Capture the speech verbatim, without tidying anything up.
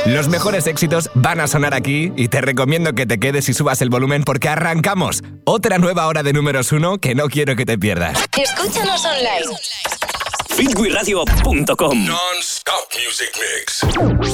Los mejores éxitos van a sonar aquí y te recomiendo que te quedes y subas el volumen porque arrancamos otra nueva hora de números uno que no quiero que te pierdas. Escúchanos online. Fitwiradio punto com Non-stop music mix.